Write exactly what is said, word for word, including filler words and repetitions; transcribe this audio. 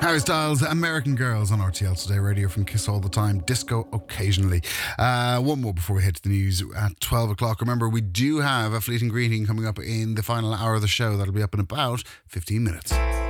Harry Styles, American Girls on R T L Today Radio from Kiss All the Time, disco occasionally. Uh, one more before we head to the news at twelve o'clock. Remember, we do have a fleeting greeting coming up in the final hour of the show. That'll be up in about fifteen minutes.